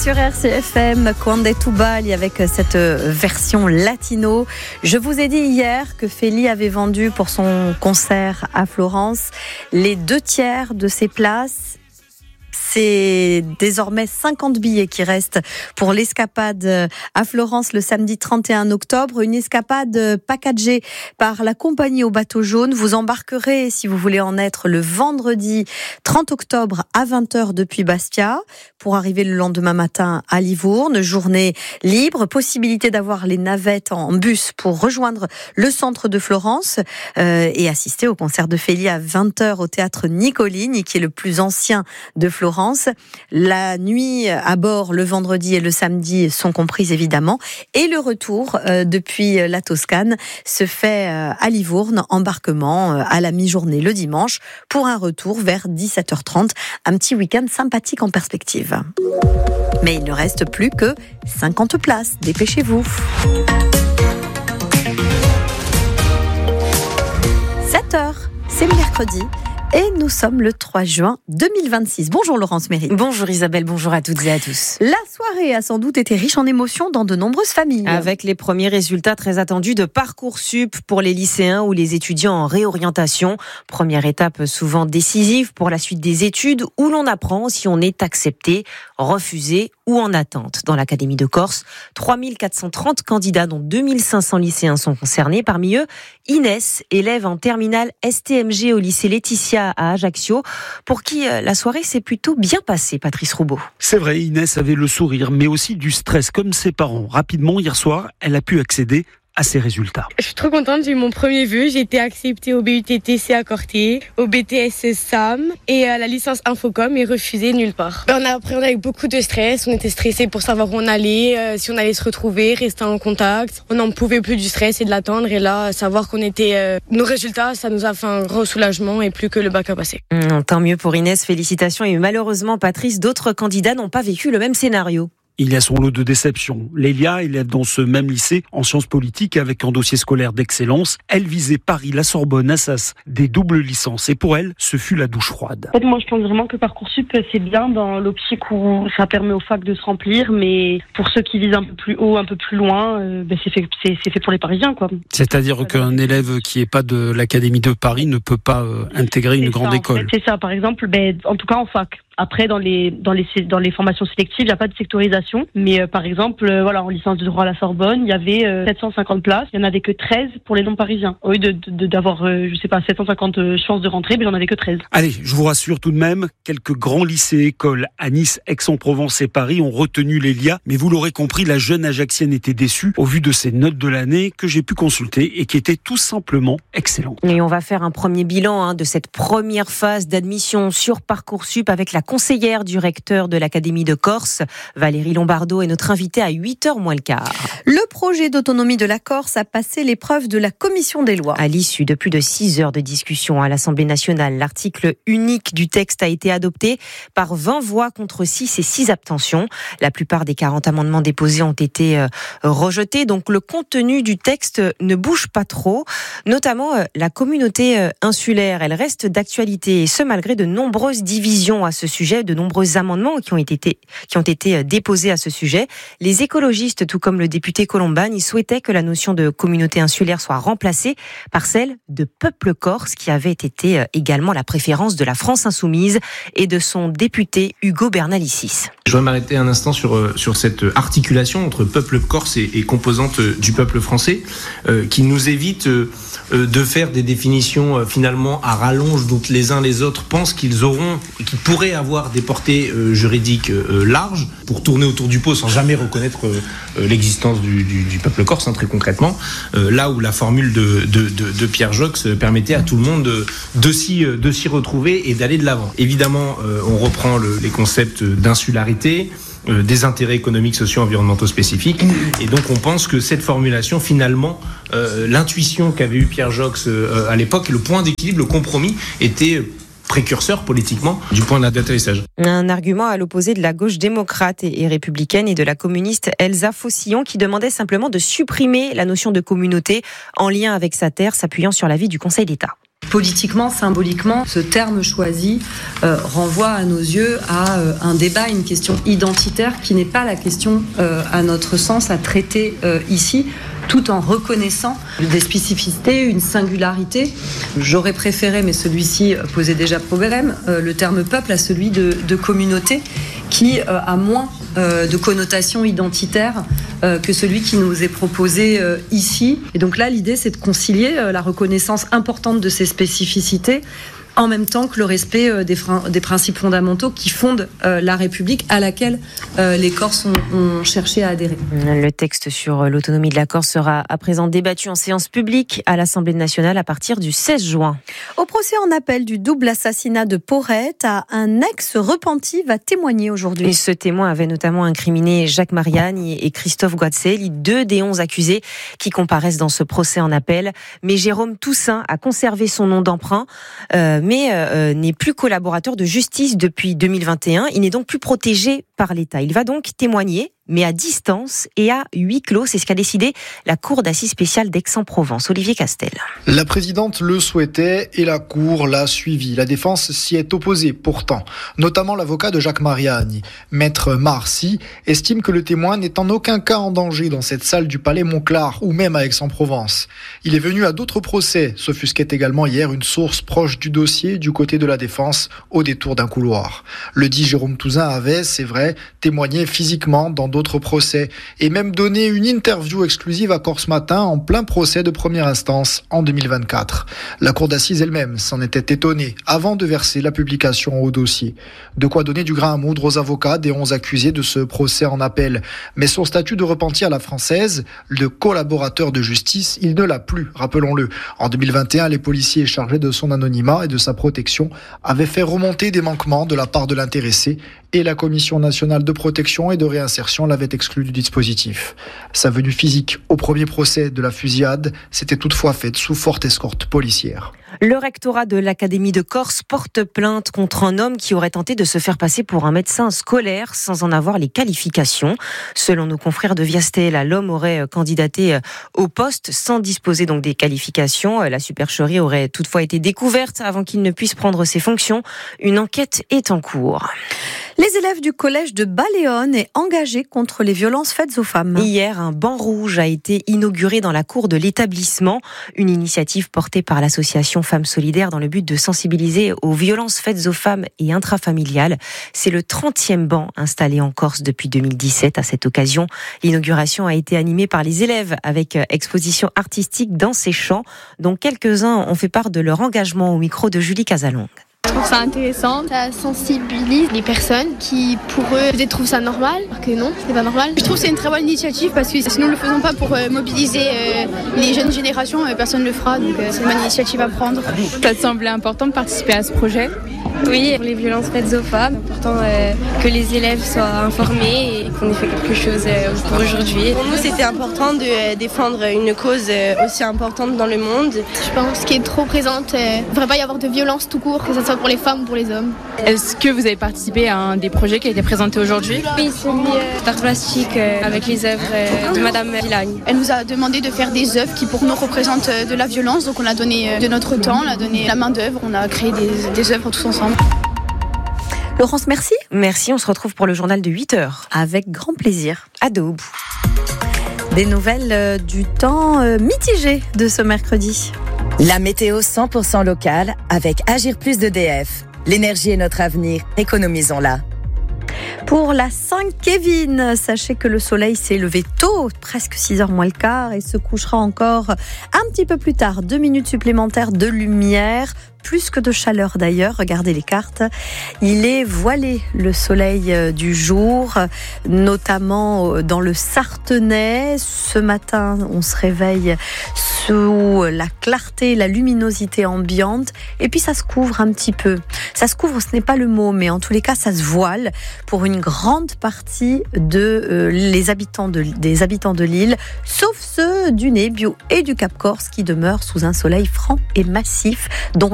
sur RCFM, Quande tu Bali avec cette version latino. Je vous ai dit hier que Feli avait vendu pour son concert à Florence les 2/3 de ses places. C'est désormais 50 billets qui restent pour l'escapade à Florence le samedi 31 octobre. Une escapade packagée par la compagnie au bateau jaune. Vous embarquerez, si vous voulez en être, le vendredi 30 octobre à 20h depuis Bastia pour arriver le lendemain matin à Livourne. Journée libre, possibilité d'avoir les navettes en bus pour rejoindre le centre de Florence et assister au concert de Feli à 20h au théâtre Nicolini, qui est le plus ancien de Florence. La nuit à bord le vendredi et le samedi sont comprises évidemment, et le retour depuis la Toscane se fait à Livourne, embarquement à la mi-journée le dimanche pour un retour vers 17h30, un petit week-end sympathique en perspective. Mais il ne reste plus que 50 places, dépêchez-vous. 7h, c'est le mercredi. Et nous sommes le 3 juin 2026. Bonjour Laurence Méry. Bonjour Isabelle, bonjour à toutes et à tous. La soirée a sans doute été riche en émotions dans de nombreuses familles. Avec les premiers résultats très attendus de Parcoursup pour les lycéens ou les étudiants en réorientation. Première étape souvent décisive pour la suite des études, où l'on apprend si on est accepté, refusé ou en attente. Dans l'Académie de Corse, 3430 candidats, dont 2500 lycéens sont concernés. Parmi eux, Inès, élève en terminale STMG au lycée Laetitia à Ajaccio, pour qui la soirée s'est plutôt bien passée, Patrice Roubaud. C'est vrai, Inès avait le sourire, mais aussi du stress, comme ses parents. Rapidement, hier soir, elle a pu accéder à ses résultats. Je suis trop contente, j'ai eu mon premier vœu. J'ai été acceptée au BUTTC à Corté, au BTS SAM et à la licence Infocom, et refusée nulle part. On a appris avec beaucoup de stress, on était stressés pour savoir où on allait, si on allait se retrouver, rester en contact. On n'en pouvait plus du stress et de l'attendre, et là, savoir qu'on était... nos résultats, ça nous a fait un gros soulagement, et plus que le bac à passer. Tant mieux pour Inès, félicitations. Et malheureusement, Patrice, d'autres candidats n'ont pas vécu le même scénario. Il y a son lot de déceptions. Lélia, élève dans ce même lycée en sciences politiques avec un dossier scolaire d'excellence. Elle visait Paris, la Sorbonne, Assas, des doubles licences. Et pour elle, ce fut la douche froide. En fait, moi, je pense vraiment que Parcoursup, c'est bien dans l'optique où ça permet aux facs de se remplir. Mais pour ceux qui visent un peu plus haut, un peu plus loin, c'est fait pour les Parisiens, quoi. C'est-à-dire qu'un élève qui n'est pas de l'Académie de Paris ne peut pas intégrer une grande école. C'est ça, par exemple, en tout cas en fac. Après, dans les formations sélectives, il n'y a pas de sectorisation. Mais par exemple, en licence de droit à la Sorbonne, il y avait 750 places. Il n'y en avait que 13 pour les non-parisiens. Au lieu d'avoir, 750 chances de rentrer, mais il n'y en avait que 13. Allez, je vous rassure tout de même, quelques grands lycées et écoles à Nice, Aix-en-Provence et Paris ont retenu Lélia. Mais vous l'aurez compris, la jeune Ajaxienne était déçue au vu de ses notes de l'année que j'ai pu consulter et qui étaient tout simplement excellentes. Et on va faire un premier bilan de cette première phase d'admission sur Parcoursup avec la conseillère du recteur de l'Académie de Corse, Valérie Lombardo, est notre invitée à 8h moins le quart. Le projet d'autonomie de la Corse a passé l'épreuve de la commission des lois. À l'issue de plus de 6 heures de discussion à l'Assemblée nationale, l'article unique du texte a été adopté par 20 voix contre 6 et 6 abstentions. La plupart des 40 amendements déposés ont été rejetés, donc le contenu du texte ne bouge pas trop. Notamment la communauté insulaire, elle reste d'actualité, et ce malgré de nombreuses divisions à ce sujet, de nombreux amendements qui ont été déposés à ce sujet. Les écologistes, tout comme le député Colombane, ils souhaitaient que la notion de communauté insulaire soit remplacée par celle de peuple corse, qui avait été également la préférence de la France insoumise et de son député Hugo Bernalicis. Je voudrais m'arrêter un instant sur cette articulation entre peuple corse et composante du peuple français, qui nous évite de faire des définitions finalement à rallonge, dont les uns les autres pensent qu'ils auront et qu'ils pourraient avoir des portées juridiques larges pour tourner autour du pot sans jamais reconnaître l'existence du peuple corse, très concrètement, là où la formule de Pierre Joxe permettait à tout le monde de s'y retrouver et d'aller de l'avant. Évidemment, on reprend les concepts d'insularité, des intérêts économiques, sociaux, environnementaux spécifiques. Et donc on pense que cette formulation, finalement, l'intuition qu'avait eu Pierre Joxe à l'époque, le point d'équilibre, le compromis, était précurseur politiquement du point d'atterrissage. Un argument à l'opposé de la gauche démocrate et républicaine et de la communiste Elsa Faucillon, qui demandait simplement de supprimer la notion de communauté en lien avec sa terre, s'appuyant sur l'avis du Conseil d'État. Politiquement, symboliquement, ce terme choisi renvoie à nos yeux à un débat, une question identitaire qui n'est pas la question, à notre sens, à traiter ici, tout en reconnaissant des spécificités, une singularité. J'aurais préféré, mais celui-ci posait déjà problème, le terme peuple à celui de communauté, qui a moins de connotation identitaire que celui qui nous est proposé ici. Et donc là, l'idée, c'est de concilier la reconnaissance importante de ces spécificités en même temps que le respect des principes fondamentaux qui fondent la République à laquelle les Corses ont cherché à adhérer. Le texte sur l'autonomie de la Corse sera à présent débattu en séance publique à l'Assemblée nationale à partir du 16 juin. Au procès en appel du double assassinat de Porrette, un ex repenti va témoigner aujourd'hui. Et ce témoin avait notamment incriminé Jacques Mariani et Christophe Guazzelli, 2 des 11 accusés qui comparaissent dans ce procès en appel. Mais Jérôme Toussaint a conservé son nom d'emprunt, mais n'est plus collaborateur de justice depuis 2021. Il n'est donc plus protégé par l'État. Il va donc témoigner, mais à distance et à huis clos. C'est ce qu'a décidé la Cour d'assises spéciale d'Aix-en-Provence. Olivier Castel. La présidente le souhaitait et la Cour l'a suivi. La défense s'y est opposée pourtant, notamment l'avocat de Jacques Mariani. Maître Marcy estime que le témoin n'est en aucun cas en danger dans cette salle du Palais Monclar ou même à Aix-en-Provence. Il est venu à d'autres procès, s'offusquait également hier une source proche du dossier du côté de la défense au détour d'un couloir. Le dit Jérôme Toussaint avait, c'est vrai, témoigné physiquement dans d'autres procès et même donné une interview exclusive à Corse Matin en plein procès de première instance en 2024. La cour d'assises elle-même s'en était étonnée avant de verser la publication au dossier. De quoi donner du grain à moudre aux avocats des 11 accusés de ce procès en appel. Mais son statut de repenti à la française, de collaborateur de justice, il ne l'a plus, rappelons-le. En 2021, les policiers chargés de son anonymat et de sa protection avaient fait remonter des manquements de la part de l'intéressé et la Commission nationale de protection et de réinsertion l'avait exclu du dispositif. Sa venue physique au premier procès de la fusillade s'était toutefois faite sous forte escorte policière. Le rectorat de l'Académie de Corse porte plainte contre un homme qui aurait tenté de se faire passer pour un médecin scolaire sans en avoir les qualifications. Selon nos confrères de Via Stella, l'homme aurait candidaté au poste sans disposer donc des qualifications. La supercherie aurait toutefois été découverte avant qu'il ne puisse prendre ses fonctions. Une enquête est en cours. Les élèves du collège de Baléone est engagé contre les violences faites aux femmes. Hier, un banc rouge a été inauguré dans la cour de l'établissement. Une initiative portée par l'association Femmes Solidaires dans le but de sensibiliser aux violences faites aux femmes et intrafamiliales. C'est le 30e banc installé en Corse depuis 2017. À cette occasion, l'inauguration a été animée par les élèves avec exposition artistique dans ces chants, dont quelques-uns ont fait part de leur engagement au micro de Julie Casalong. Je trouve ça intéressant, ça sensibilise les personnes qui, pour eux, peut-être trouvent ça normal, alors que non, c'est pas normal. Je trouve que c'est une très bonne initiative parce que si nous ne le faisons pas pour mobiliser les jeunes générations, personne ne le fera, donc c'est une bonne initiative à prendre. Ça te semblait important de participer à ce projet ? Oui, pour les violences faites aux femmes, c'est important que les élèves soient informés et qu'on ait fait quelque chose pour aujourd'hui. Pour nous, c'était important de défendre une cause aussi importante dans le monde. Je pense qu'elle est trop présente. Il ne devrait pas y avoir de violence tout court, que ce soit pour les femmes ou pour les hommes. Est-ce que vous avez participé à un des projets qui a été présenté aujourd'hui ? Oui, celui d'art plastique avec les œuvres de Madame Villagne. Elle nous a demandé de faire des œuvres qui pour nous représentent de la violence, donc on a donné de notre temps, on a donné la main d'œuvre, on a créé des œuvres tous ensemble. Laurence, merci. Merci, on se retrouve pour le journal de 8h. Avec grand plaisir. À daube. Des nouvelles du temps mitigé de ce mercredi. La météo 100% locale avec Agir Plus d'EDF. L'énergie est notre avenir, économisons-la. Pour la Saint-Kévin, sachez que le soleil s'est levé tôt, presque 6h moins le quart, et se couchera encore un petit peu plus tard. 2 minutes supplémentaires de lumière, plus que de chaleur d'ailleurs. Regardez les cartes. Il est voilé, le soleil du jour, notamment dans le Sartenay. Ce matin, on se réveille sous la clarté, la luminosité ambiante, et puis ça se couvre un petit peu. Ça se couvre, ce n'est pas le mot, mais en tous les cas, ça se voile pour une grande partie des habitants de l'île, sauf ceux du Nebbio et du Cap Corse qui demeurent sous un soleil franc et massif, dont